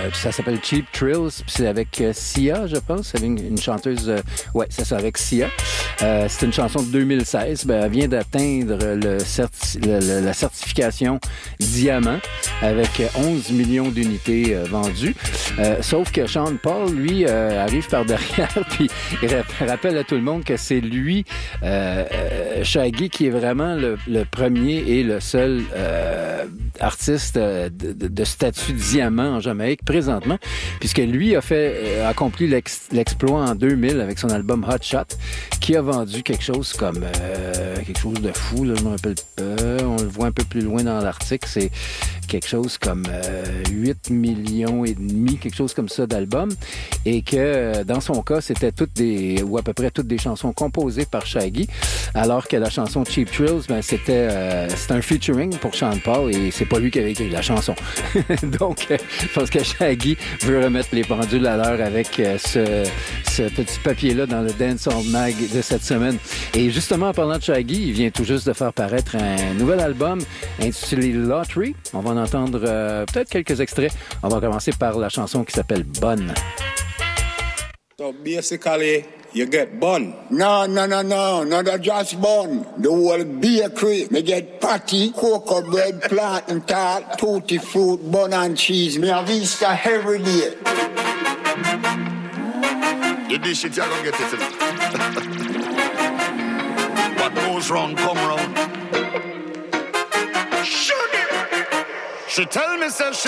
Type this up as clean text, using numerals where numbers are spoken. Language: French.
Ça s'appelle Cheap Thrills, puis c'est avec Sia, je pense. C'est une chanteuse... ouais, c'est ça, avec Sia. C'est une chanson de 2016. Elle vient d'atteindre la certification diamant avec 11 millions d'unités vendues. Sauf que Sean Paul, lui, arrive par derrière puis il rappelle à tout le monde que c'est lui, Shaggy, qui est vraiment le premier et le seul artiste de statut diamant en Jamaïque présentement, puisque lui a accompli l'exploit en 2000 avec son album Hot Shot, qui a vendu quelque chose de fou, là, je me rappelle pas, on le voit un peu plus loin dans l'article, c'est quelque chose comme 8 millions et demi, quelque chose comme ça d'albums, et que dans son cas, c'était à peu près toutes des chansons composées par Shaggy, alors que la chanson Cheap Thrills, c'était un featuring pour Sean Paul, et c'est pas lui qui avait écrit la chanson. Donc, je pense que Shaggy veut remettre les pendules à l'heure avec ce petit papier-là dans le Dancehall Mag de cette semaine. Et justement, en parlant de Shaggy, il vient tout juste de faire paraître un nouvel album intitulé Lottery. On va en entendre peut-être quelques extraits. On va commencer par la chanson qui s'appelle Bonne. So basically, you get bun. No, not just bun. The whole bakery. Me get patty, cocoa bread, plantain tart, tutti fruit, bun and cheese. Me have Easter every day. You dish it, you're gonna get it. What goes wrong, come round. Shoot it! She tell me, say she